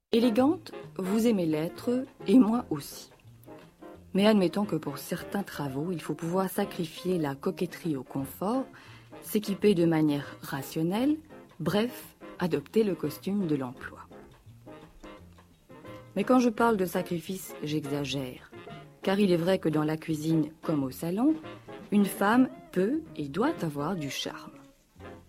Élégante, vous aimez l'être, et moi aussi. Mais admettons que pour certains travaux, il faut pouvoir sacrifier la coquetterie au confort, s'équiper de manière rationnelle, bref, adopter le costume de l'emploi. Mais quand je parle de sacrifice, j'exagère. Car il est vrai que dans la cuisine, comme au salon, une femme peut et doit avoir du charme.